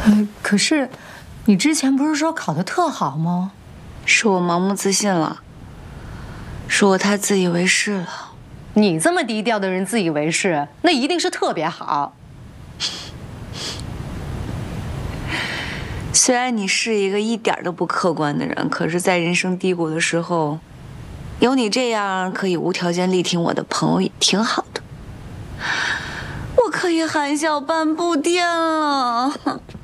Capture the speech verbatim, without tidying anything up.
呃，可是，你之前不是说考得特好吗？ 是我盲目自信了，是我太自以为是了。 你这么低调的人自以为是，那一定是特别好。 虽然你是一个一点都不客观的人，可是，在人生低谷的时候，有你这样可以无条件力挺我的朋友也挺好的。我可以含笑半步癫了。